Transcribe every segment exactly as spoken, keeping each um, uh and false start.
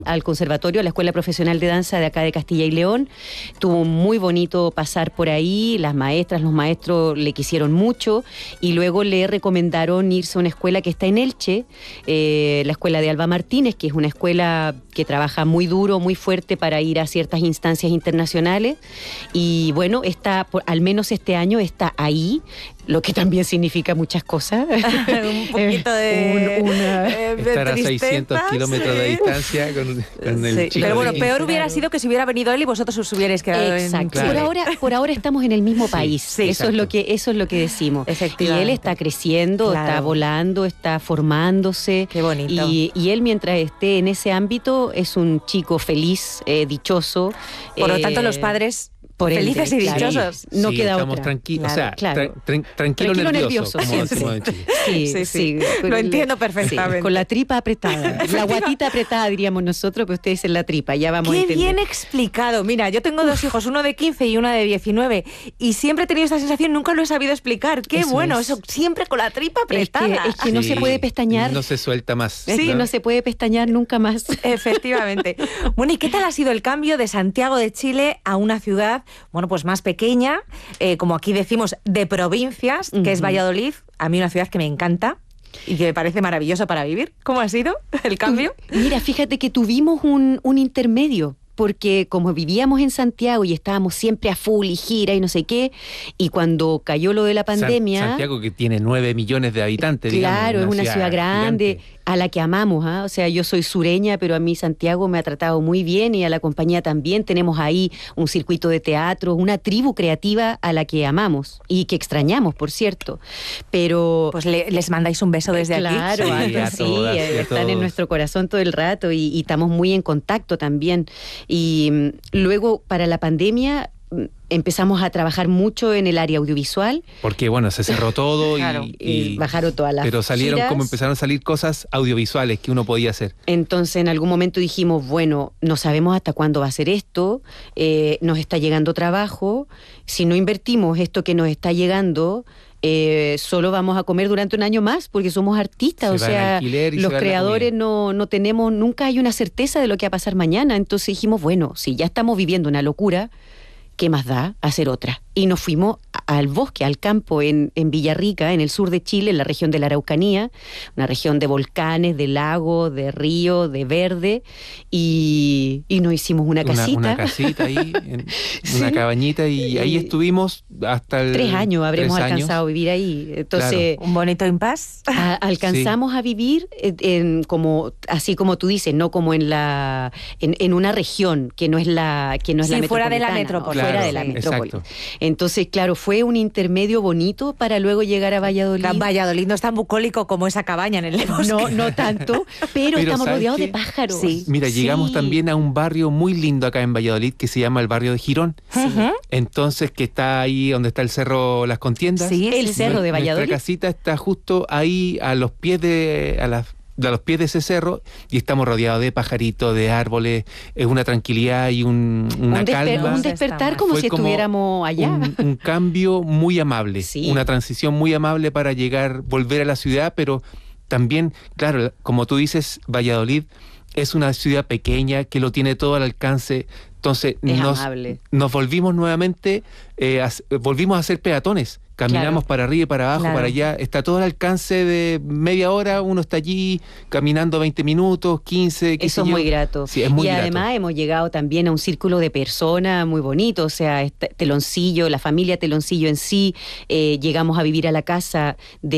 al conservatorio, a la Escuela Profesional de Danza de acá de Castilla y León. Tuvo muy bonito pasar por ahí, las maestras, los maestros le quisieron mucho y luego le recomendaron irse a una escuela que está en Elche, eh, la escuela de Alba Martínez, que es una escuela que trabaja muy duro, muy fuerte para ir a ciertas instancias internacionales y bueno, está, por, al menos este año está ahí, lo que también significa muchas cosas. Un poquito de... Un, una, eh, de estar a tristeza, seiscientos kilómetros sí. de distancia con, con el Sí, chico. pero bueno, de peor quince. hubiera Claro. sido que si hubiera venido él y vosotros os hubierais quedado en Exacto. Chile. Por ahora, por ahora estamos en el mismo Sí, país. sí, eso exacto. es lo que, eso es lo que decimos. Y Efectivamente. él está creciendo, Claro. está volando, está formándose. Qué bonito. Y, y él, mientras esté en ese ámbito, es un chico feliz, eh, dichoso. Por lo eh, tanto, los padres por ende, felices y claro. dichosos. No Sí, queda estamos otra. tranquilos, Claro, o sea, claro. tra- tran- tranquilo, Tranquilo, nervioso, nervioso, como siempre. decimos en Chile. Sí, Sí, sí. sí. Lo entiendo perfectamente. Sí, con la tripa apretada. La guatita apretada, diríamos nosotros, pero ustedes en la tripa. Ya vamos a Qué entender. bien explicado. Mira, yo tengo dos hijos, uno de quince y una de diecinueve, y siempre he tenido esta sensación, nunca lo he sabido explicar. Qué Eso bueno, es. eso siempre con la tripa Es que, apretada. es que no Sí, se puede pestañear. No se suelta más. Es que no se puede pestañear nunca más. Efectivamente. Bueno, ¿y qué tal ha sido el cambio de Santiago de Chile a una ciudad, bueno, pues más pequeña, eh, como aquí decimos, de provincias, que es Ujú. Valladolid? A mí una ciudad que me encanta y que me parece maravillosa para vivir. ¿Cómo ha sido el cambio? Mira, fíjate que tuvimos un, un intermedio, porque como vivíamos en Santiago y estábamos siempre a full y gira y no sé qué, y cuando cayó lo de la San- pandemia... Santiago, que tiene nueve millones de habitantes, Claro, digamos, es una ciudad grande, gigante. a la que amamos, ¿ah? O sea, yo soy sureña, pero a mí Santiago me ha tratado muy bien y a la compañía también. Tenemos ahí un circuito de teatro, una tribu creativa a la que amamos y que extrañamos, por cierto. Pero... Pues le- les mandáis un beso desde Claro, aquí. Sí, a- a sí, todas y a están en todos. nuestro corazón todo el rato y, y estamos muy en contacto también. Y mm, luego, para la pandemia, mm, empezamos a trabajar mucho en el área audiovisual. Porque bueno, se cerró todo y, Claro. Y bajaron todas las pero salieron giras. como empezaron a salir cosas audiovisuales que uno podía hacer. Entonces, en algún momento dijimos, bueno, no sabemos hasta cuándo va a ser esto, eh, nos está llegando trabajo, si no invertimos esto que nos está llegando, eh, solo vamos a comer durante un año más, porque somos artistas, Se o va el sea, alquiler y se los va la creadores comida. no, no tenemos, nunca hay una certeza de lo que va a pasar mañana, entonces dijimos, bueno, si ya estamos viviendo una locura, ¿qué más da hacer otra? Y nos fuimos a- al bosque, al campo, en, en Villarrica, en el sur de Chile, en la región de la Araucanía, una región de volcanes, de lagos, de ríos, de verde, y, y nos hicimos una casita. Una, una casita ahí, en- Sí. una cabañita, y ahí Y- estuvimos hasta el... Tres años habremos tres años. alcanzado a vivir ahí. Entonces, Un bonito impas. a- alcanzamos a vivir en, en como, así como tú dices, no como en la en, en una región que no es la que no es Sí, la fuera de la metropolitana, ¿no? metrópoli. Fuera Claro, de la sí. metrópoli. Exacto. Entonces, claro, fue un intermedio bonito para luego llegar a Valladolid. La Valladolid no es tan bucólico como esa cabaña en el bosque. No, no tanto, pero, Pero estamos ¿sabes rodeados qué? de pájaros. Sí. Mira, Sí. llegamos también a un barrio muy lindo acá en Valladolid que se llama el barrio de Girón. Ujú. Entonces, que está ahí donde está el cerro Las Contiendas. Sí, El sí, sí. cerro de Nuestra Valladolid. casita está justo ahí a los pies de a las a los pies de ese cerro y estamos rodeados de pajaritos, de árboles, es una tranquilidad y un, una un, desper- calma. un despertar como Fue si como estuviéramos allá. Un, un cambio muy amable, Sí. una transición muy amable para llegar, volver a la ciudad, pero también, claro, como tú dices, Valladolid es una ciudad pequeña que lo tiene todo al alcance. Entonces Es nos, amable. nos volvimos nuevamente, eh, a, volvimos a ser peatones. Caminamos Claro. para arriba y para abajo, Claro. para allá. Está todo al alcance de media hora. Uno está allí caminando veinte minutos, quince, qué Eso sé es yo. muy grato. Sí, es muy y grato. además hemos llegado también a un círculo de personas muy bonito, o sea, este Teloncillo, la familia Teloncillo en sí, eh, llegamos a vivir a la casa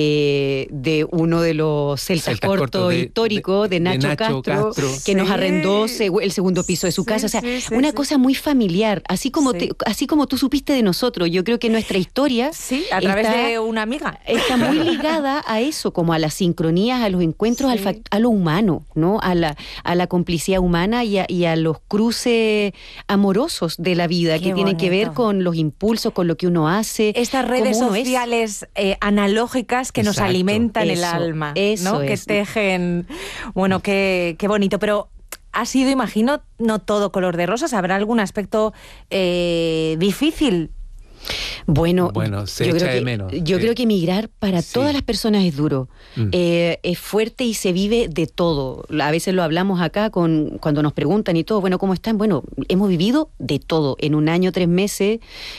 de, de uno de los celtas Celtas cortos cortos de- históricos, de, de- de Nacho, Nacho Castro, Castro. que nos Sí. arrendó segu- el segundo piso de su Sí, casa, o sea, sí, sí, una sí. cosa muy familiar, así como, Sí. te- así como tú supiste de nosotros. Yo creo que nuestra historia Sí, a través está- de una amiga. está muy ligada a eso, como a las sincronías, a los encuentros, Sí. al fac- a lo humano, ¿no? A la, a la complicidad humana y a, y a los cruces amorosos de la vida, Qué que tienen que ver bonito. con los impulsos, con lo que uno hace. Estas redes cómo uno es. sociales eh, analógicas que nos Exacto. alimentan el Eso, alma, eso ¿no? Que es. tejen. Bueno, qué, qué bonito. Pero ha sido, imagino, no todo color de rosas. ¿Habrá algún aspecto eh, difícil Bueno, Bueno, se yo, echa creo de que, menos. yo Eh, creo que emigrar para sí. todas las personas es duro. Mm. Eh, es fuerte y se vive de todo. A veces lo hablamos acá con cuando nos preguntan y todo, bueno, ¿cómo están? Bueno, hemos vivido de todo. En un año, tres meses,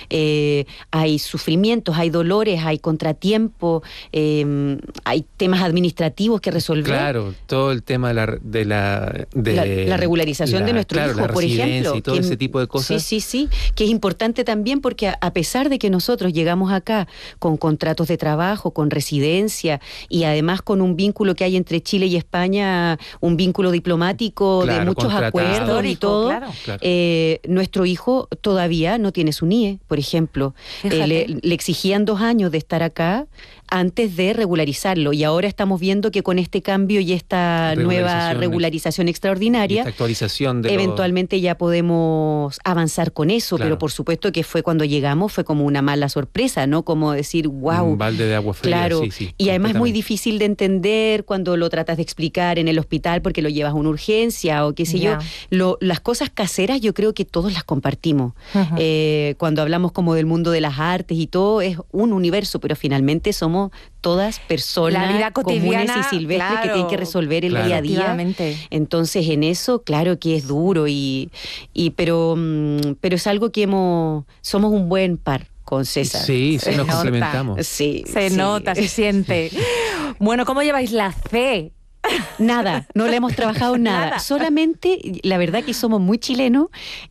eh, hay sufrimientos, hay dolores, hay contratiempos, eh, hay temas administrativos que resolver. Claro, todo el tema de la de la, de la, la regularización la- de nuestro claro, hijo, la por residencia ejemplo. y todo que- ese tipo de cosas. Sí, sí, sí, que es importante también porque a, a pesar de que nosotros llegamos acá con contratos de trabajo, con residencia y además con un vínculo que hay entre Chile y España, un vínculo diplomático de Claro, muchos contratado. acuerdos y Histórico, todo, claro. Claro. eh, nuestro hijo todavía no tiene su N I E, por ejemplo. Eh, Fíjate. le, le exigían dos años de estar acá antes de regularizarlo y ahora estamos viendo que con este cambio y esta nueva Regularización, regularización Y extraordinaria, esta actualización de los- eventualmente ya podemos avanzar con eso, Claro. pero por supuesto que fue cuando llegamos, fue como una mala sorpresa, ¿no? Como decir, wow. un balde de agua fría. Claro, sí, sí, y además muy completamente. difícil de entender cuando lo tratas de explicar en el hospital porque lo llevas a una urgencia o qué sé Ya. yo. Lo, las cosas caseras yo creo que todos las compartimos. Ujú. Eh, cuando hablamos como del mundo de las artes y todo, es un universo, pero finalmente somos todas personas La vida cotidiana, comunes y silvestres que claro. tienen que resolver el Claro. día a día. Efectivamente. Entonces, en eso, claro que es duro, y, y pero, mm, pero es algo que hemos, somos un buen par con César. Sí, sí, Se nos nota. complementamos. Sí, Se sí. nota, se siente. Bueno, ¿cómo lleváis la C? Nada, no le hemos trabajado nada. Nada. Solamente, la verdad que somos muy chilenos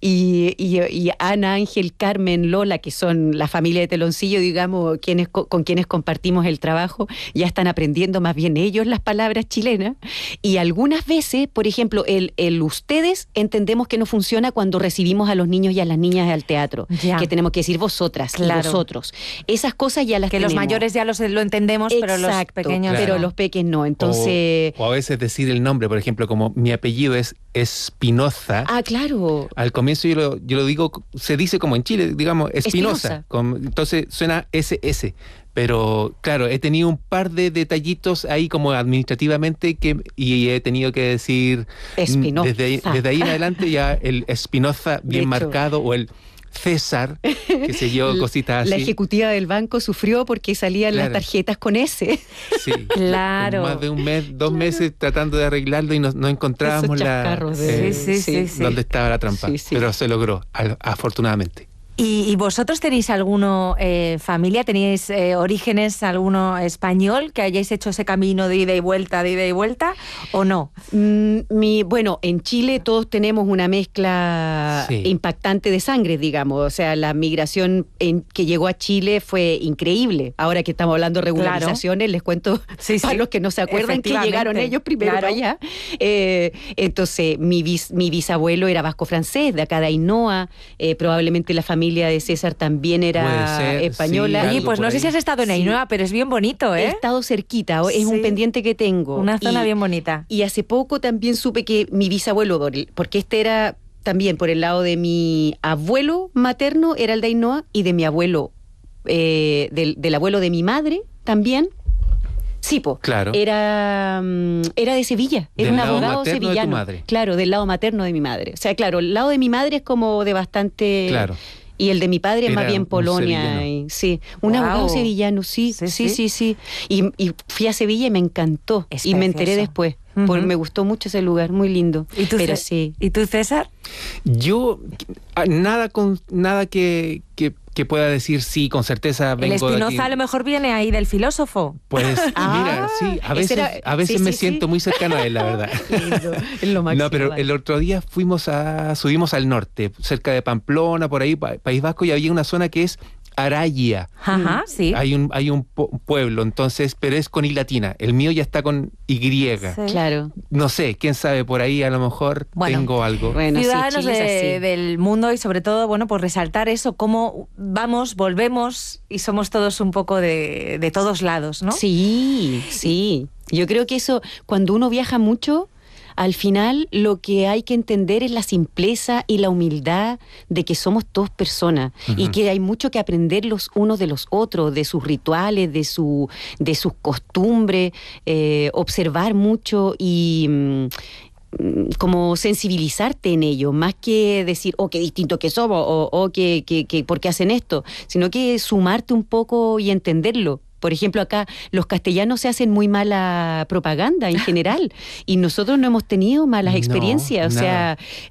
y, y, y Ana, Ángel, Carmen, Lola, que son la familia de Teloncillo, digamos, quienes, co- con quienes compartimos el trabajo, ya están aprendiendo más bien ellos las palabras chilenas. Y algunas veces, por ejemplo, el, el ustedes entendemos que no funciona cuando recibimos a los niños y a las niñas al teatro. Ya. Que tenemos que decir vosotras Claro. y vosotros. Esas cosas ya las Que los tenemos. mayores ya los, lo entendemos, pero los Exacto, pequeños pero no. los peques no. Entonces... O, o a veces decir el nombre, por ejemplo, como mi apellido es Espinoza. Ah, claro. Al comienzo yo lo, yo lo digo, se dice como en Chile, digamos, Espinosa. Espinosa. con- Entonces suena ese ese. Pero claro, he tenido un par de detallitos ahí como administrativamente que y he tenido que decir Espinoza. desde ahí, desde ahí en adelante ya el Espinoza bien hecho. marcado o el César, qué sé yo, cositas La así. ejecutiva del banco sufrió porque salían las Claro. tarjetas con ese. Sí, Claro. con más de un mes, dos meses tratando de arreglarlo y no, no encontrábamos Esos la chascarros de- eh, Sí, sí, sí, sí. dónde estaba la trampa. Sí, sí. Pero se logró, al- afortunadamente. ¿Y, y vosotros tenéis alguno eh, familia, tenéis eh, orígenes, alguno español que hayáis hecho ese camino de ida y vuelta, de ida y vuelta, o no? Mm, mi, bueno, en Chile todos tenemos una mezcla Sí. impactante de sangre, digamos. O sea, la migración en, que llegó a Chile fue increíble. Ahora que estamos hablando de regularizaciones, les cuento Sí, sí. para los que no se acuerdan que Efectivamente. llegaron ellos primero Claro. para allá. Eh, entonces, mi, bis- mi bisabuelo era vasco-francés, de acá de Ainhoa. Eh, probablemente la familia de César también era Puede ser, española. sí, Oye, algo pues por no sé ahí. si has estado en Sí. Ainhoa, pero es bien bonito, He ¿eh? estado cerquita, o- es Sí. un pendiente que tengo. Una zona Y- bien bonita. Y hace poco también supe que mi bisabuelo, Dorel, porque este era también por el lado de mi abuelo materno, era el de Ainhoa, y de mi abuelo, eh, del, del abuelo de mi madre también. Sí, po. Claro. Era, mm, era de Sevilla, era Del un lado abogado materno de tu sevillano. madre. Claro, del lado materno de mi madre. O sea, claro, el lado de mi madre es como de bastante... Claro. Y el de mi padre es Era más bien un Polonia. sevillano. Y, sí, un Guau. abogado sevillano, sí, Sí, sí, sí. sí, sí. Y, y fui a Sevilla y me encantó. Es y me enteré precioso. después. Ujú. Porque me gustó mucho ese lugar, muy lindo. ¿Y tú, Pero Ce- sí. ¿Y tú, César? Yo, ah, nada con nada que, que, que pueda decir sí, con certeza El vengo de aquí. Espinoza a lo mejor viene ahí del filósofo. Pues Ah, mira, sí, a ese veces, era- a veces sí, me sí, siento sí. muy cercano a él, la verdad. Lindo, es lo máximo, No, pero vale. el otro día fuimos a, subimos al norte, cerca de Pamplona, por ahí, Pa- País Vasco, y había una zona que es Araya. Ajá, sí. Hay un, hay un po- pueblo, entonces, pero es con I latina. El mío ya está con Y. Sí. Claro. No sé, quién sabe, por ahí a lo mejor Bueno. tengo algo. Bueno, sí, Ciudadanos Chile es de- así. del mundo y sobre todo, bueno, pues resaltar eso, cómo vamos, volvemos y somos todos un poco de, de todos lados, ¿no? Sí, sí. Yo creo que eso, cuando uno viaja mucho, al final lo que hay que entender es la simpleza y la humildad de que somos todos personas y Ujú. que hay mucho que aprender los unos de los otros, de sus rituales, de su, de sus costumbres, eh, observar mucho y, mm, como sensibilizarte en ello, más que decir, oh, qué distinto que somos, o oh, que, que, que, ¿por qué hacen esto? Sino que sumarte un poco y entenderlo. Por ejemplo, acá los castellanos se hacen muy mala propaganda en general y nosotros no hemos tenido malas experiencias. No, o sea,